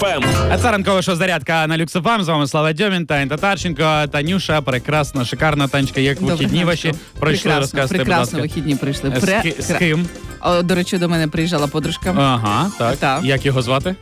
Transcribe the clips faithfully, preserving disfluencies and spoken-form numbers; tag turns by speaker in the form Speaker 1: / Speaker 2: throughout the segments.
Speaker 1: еф ем.
Speaker 2: А це ранкова шоу «Зарядка» на Люкс еф ем. З вами Слава Дьомін, Тань Татарченко, Танюша, прекрасна, шикарна. Танечка, як вихідні ваші пройшли, розказуйте, будь
Speaker 3: прекрасно
Speaker 2: ласка.
Speaker 3: вихідні прийшли.
Speaker 2: З,
Speaker 3: Пре...
Speaker 2: ки- з ким?
Speaker 3: О, до речі, до мене приїжджала подружка.
Speaker 2: Ага, так.
Speaker 3: Так.
Speaker 2: Як його звати?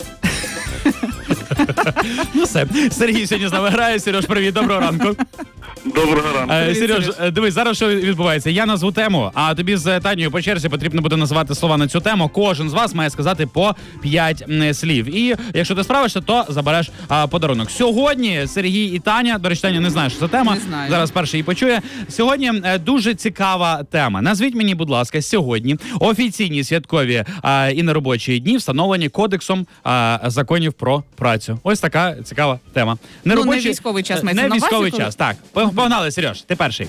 Speaker 2: Ну все. Сергій сьогодні з нами грає. Сереж, привіт, доброго ранку.
Speaker 4: Доброго ранку.
Speaker 2: Е,
Speaker 3: Привіт,
Speaker 2: Сереж,
Speaker 3: Сереж.
Speaker 2: е, дивись, зараз що відбувається. Я назву тему, а тобі з Танією по черзі потрібно буде називати слова на цю тему. Кожен з вас має сказати по п'ять м, слів. І якщо ти справишся, то забереш а, подарунок. Сьогодні Сергій і Таня, до речі, Таня не знає, що це тема.
Speaker 3: Не знаю.
Speaker 2: Зараз перший її почує. Сьогодні е, дуже цікава тема. Назвіть мені, будь ласка, сьогодні офіційні святкові а, і неробочі дні встановлені Кодексом а, законів про працю. Ось така цікава тема.
Speaker 3: Ну, не військовий час мається
Speaker 2: Не
Speaker 3: на увазі,
Speaker 2: військовий
Speaker 3: коли-
Speaker 2: час, так. Погнали, Сереж, ти перший.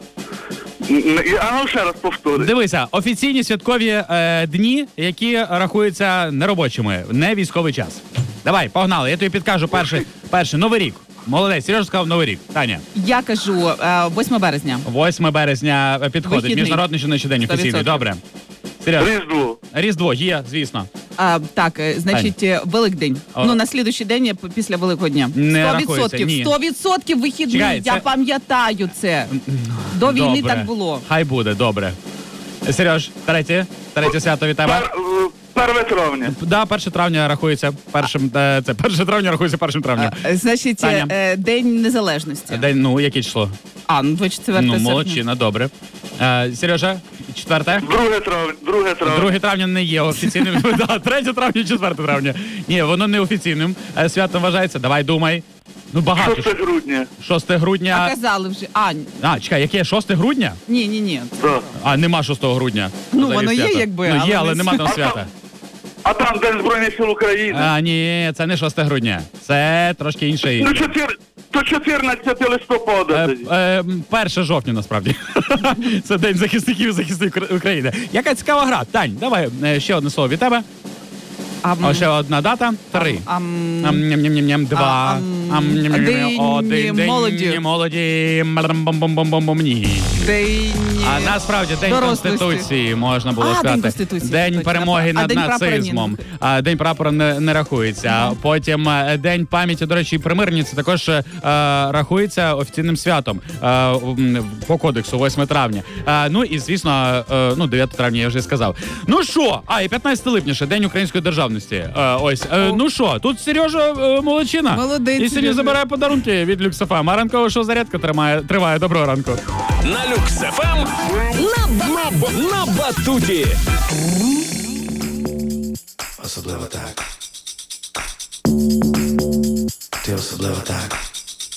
Speaker 4: Н- А ну ще раз повтори.
Speaker 2: Дивися, офіційні святкові е, дні, які рахуються неробочими, не військовий час. Давай, погнали, я тобі підкажу перший, перший Новий рік. Молодець, Сережа сказав Новий рік. Таня,
Speaker 3: Я кажу е, восьме березня.
Speaker 2: восьме березня підходить,
Speaker 3: Вихідний.
Speaker 2: міжнародний жіночий день
Speaker 3: сто
Speaker 2: офіційний,
Speaker 3: відсотків.
Speaker 2: добре. Сереж,
Speaker 4: Різдво.
Speaker 2: Різдво є, звісно.
Speaker 3: А, так, е, значить, е, Великдень.
Speaker 2: О.
Speaker 3: Ну, на слідуючий день е, п- після Великого дня.
Speaker 2: Не
Speaker 3: Сто
Speaker 2: рахується,
Speaker 3: відсотків,
Speaker 2: ні.
Speaker 3: сто відсотків вихідний.
Speaker 2: Чекай,
Speaker 3: Я
Speaker 2: це-
Speaker 3: пам'ятаю це. До війни
Speaker 2: Добре.
Speaker 3: так було.
Speaker 2: Хай буде, добре. Сереж, третє, третє свято від тебе.
Speaker 4: Пер, е, Перве травня.
Speaker 2: Да, перше травня рахується першим, е, це перше травня рахується першим травня.
Speaker 3: Е, Значить, е,
Speaker 2: Таня.
Speaker 3: е, День Незалежності.
Speaker 2: День, ну, яке число?
Speaker 3: А, ну двадцять четверте
Speaker 2: Ну,
Speaker 3: серпня.
Speaker 2: молодчина, добре. Е, Сережа, четверте?
Speaker 4: Друге травня. Друге травня.
Speaker 2: друге травня не є офіційним. Да, третє травня, четверте травня. Ні, воно не офіційним. Е, Свято вважається. Давай думай. Ну, багато.
Speaker 4: шосте грудня.
Speaker 2: шосте
Speaker 3: А
Speaker 2: грудня.
Speaker 3: казали вже. А,
Speaker 2: А, чекай, яке? шосте грудня?
Speaker 3: ні, ні, ні.
Speaker 4: Да.
Speaker 2: А, нема шостого грудня.
Speaker 3: Ну,
Speaker 2: Взагалі
Speaker 3: воно є,
Speaker 2: свято.
Speaker 3: якби,
Speaker 2: Ну, є,
Speaker 3: але
Speaker 2: але
Speaker 3: не
Speaker 2: нема там
Speaker 4: свято.
Speaker 2: свята.
Speaker 4: А там День Збройних сил України.
Speaker 2: А, ні, це не шосте грудня. Це трошки інше.
Speaker 4: Ну, чотир... То чотирнадцяте листопада.
Speaker 2: Е,
Speaker 4: тоді.
Speaker 2: е, перше жовтня, насправді. Це День захисників і захисників України. Яка цікава гра. Тань, давай е, ще одне слово від тебе.
Speaker 3: А,
Speaker 2: О, ще одна дата. Три.
Speaker 3: а, м,
Speaker 2: Ам, ням, ням, ням, ням, два.
Speaker 3: ам,
Speaker 2: Ам, ням, ням, ням,
Speaker 3: День
Speaker 2: один. День
Speaker 3: молоді.
Speaker 2: молоді. Бом-бом-бом-бом-бом. Ні.
Speaker 3: День...
Speaker 2: А насправді День
Speaker 3: дорослості.
Speaker 2: Конституції, можна було
Speaker 3: А,
Speaker 2: сказати.
Speaker 3: День Конституції,
Speaker 2: День
Speaker 3: точно.
Speaker 2: перемоги
Speaker 3: А
Speaker 2: над
Speaker 3: День прапора ні.
Speaker 2: нацизмом. А, День прапора не, не рахується. Потім е, День пам'яті, до речі, і примирення, це також е, рахується офіційним святом е, м, по кодексу, восьме травня. Е, ну і, звісно, е, ну, дев'яте травня я вже сказав. Ну що? А, і п'ятнадцяте липня ще День української державності. Е, ось. Е, ну що, тут Сережа е, молодчина.
Speaker 3: Молодець,
Speaker 2: І сьогодні
Speaker 3: Сережа.
Speaker 2: забирає подарунки від Люкс еф ем. А ранкова шоу «Зарядка» тримає, триває. Доброго ранку.
Speaker 1: На Люкс еф ем на, на, на батуті.
Speaker 5: Особливо так. Ти особливо так.